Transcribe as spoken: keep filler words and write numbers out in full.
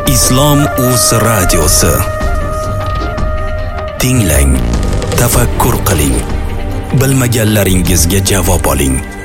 Islom uz radiosi. Tinglang, tafakkur qiling, bilmaganlaringizga javob oling.